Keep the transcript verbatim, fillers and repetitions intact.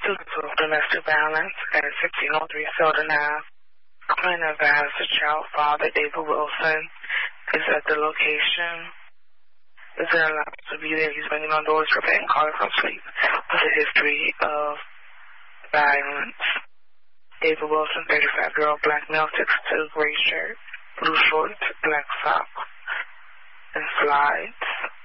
Suit of domestic violence at sixteen oh three Selden Ave. Complaint advised the child father, David Wilson, is at the location. Is there allowed to be there? He's banging on doors, preventing calling from sleep with a history of violence. David Wilson, thirty-five-year-old black male, six foot two, gray shirt, blue shorts, black socks, and slides.